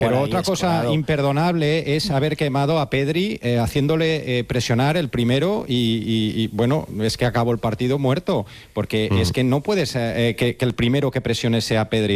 Pero ahí otra cosa escorado. imperdonable es haber quemado a Pedri haciéndole presionar el primero y, bueno, es que acabó el partido muerto, porque es que no puedes que el primero que presione sea Pedri.